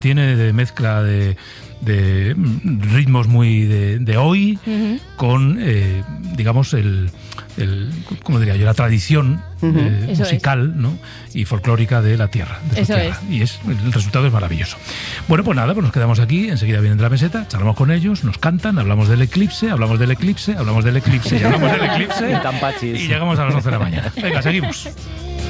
Tiene de mezcla de ritmos muy de hoy con, digamos, ¿cómo diría yo? La tradición musical, ¿no? Y folclórica de la tierra. De su tierra. Y el resultado es maravilloso. Bueno, pues nada, pues nos quedamos aquí, enseguida vienen de la meseta, charlamos con ellos, nos cantan, hablamos del eclipse, hablamos del eclipse, hablamos del eclipse y hablamos del eclipse y llegamos a las 11 de la mañana. Venga, seguimos.